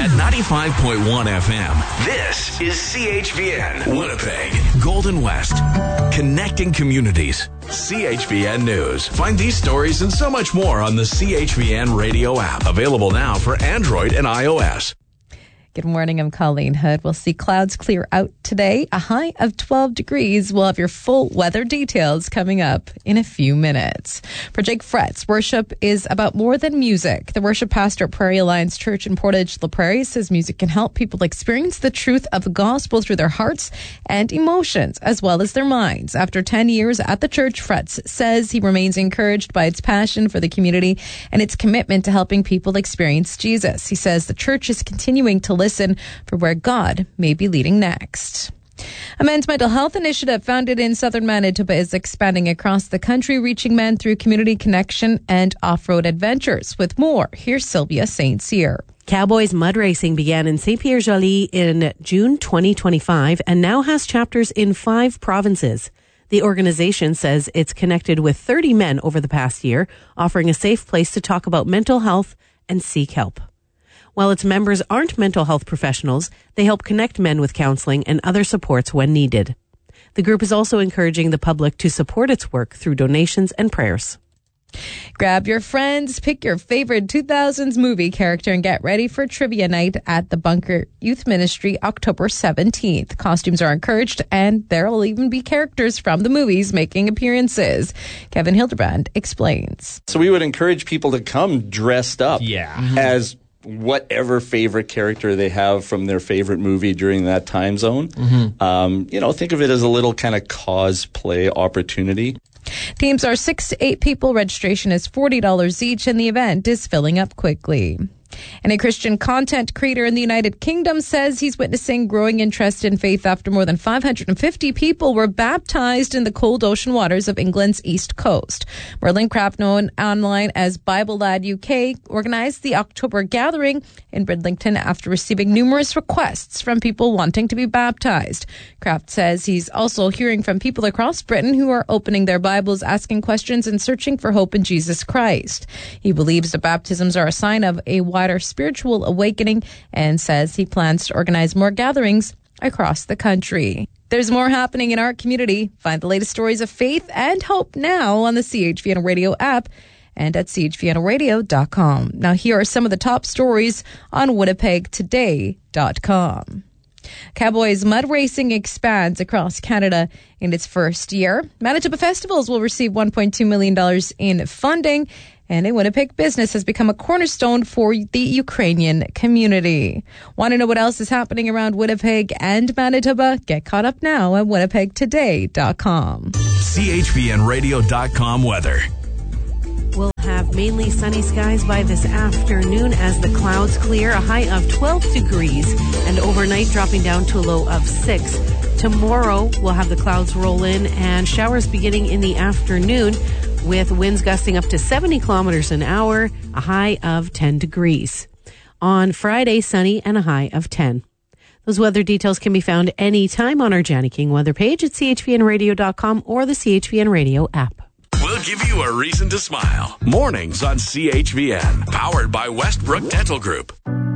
At 95.1 FM, this is CHVN Winnipeg, Golden West, connecting communities. CHVN News. Find these stories and so much more on the CHVN radio app. Available now for Android and iOS. Good morning, I'm Colleen Hood. We'll see clouds clear out today, a high of 12 degrees. We'll have your full weather details coming up in a few minutes. For Jake Fretz, worship is about more than music. The worship pastor at Prairie Alliance Church in Portage La Prairie says music can help people experience the truth of the gospel through their hearts and emotions, as well as their minds. After 10 years at the church, Fretz says he remains encouraged by its passion for the community and its commitment to helping people experience Jesus. He says the church is continuing to listen for where God may be leading next. A men's mental health initiative founded in southern Manitoba is expanding across the country, reaching men through community connection and off-road adventures. With more, here's Sylvia St. Cyr. Cowboys Mud Racing began in Saint-Pierre-Joli in June 2025 and now has chapters in 5 provinces. The organization says it's connected with 30 men over the past year, offering a safe place to talk about mental health and seek help. While its members aren't mental health professionals, they help connect men with counseling and other supports when needed. The group is also encouraging the public to support its work through donations and prayers. Grab your friends, pick your favorite 2000s movie character, and get ready for trivia night at the Bunker Youth Ministry October 17th. Costumes are encouraged, and there will even be characters from the movies making appearances. Kevin Hildebrand explains. So we would encourage people to come dressed up as whatever favorite character they have from their favorite movie during that time zone. Think of it as a little kind of cosplay opportunity. Teams are 6 to 8 people. Registration is $40 each, and the event is filling up quickly. And a Christian content creator in the United Kingdom says he's witnessing growing interest in faith after more than 550 people were baptized in the cold ocean waters of England's east coast. Merlin Craft, known online as Bible Lad UK, organized the October gathering in Bridlington after receiving numerous requests from people wanting to be baptized. Craft says he's also hearing from people across Britain who are opening their Bibles, asking questions, and searching for hope in Jesus Christ. He believes the baptisms are a sign of a wider spiritual awakening and says he plans to organize more gatherings across the country. There's more happening in our community. Find the latest stories of faith and hope now on the CHVN Radio app and at chvnradio.com. Now here are some of the top stories on winnipegtoday.com. Cowboys Mud Racing expands across Canada in its first year. Manitoba Festivals will receive $1.2 million in funding, and a Winnipeg business has become a cornerstone for the Ukrainian community. Want to know what else is happening around Winnipeg and Manitoba? Get caught up now at winnipegtoday.com. CHVNradio.com weather. We'll have mainly sunny skies by this afternoon as the clouds clear, a high of 12 degrees, and overnight dropping down to a low of 6. Tomorrow, we'll have the clouds roll in and showers beginning in the afternoon with winds gusting up to 70 kilometers an hour, a high of 10 degrees. On Friday, sunny and a high of 10. Those weather details can be found anytime on our Janny King weather page at chvnradio.com or the CHVN Radio app. We'll give you a reason to smile. Mornings on CHVN. Powered by Westbrook Dental Group.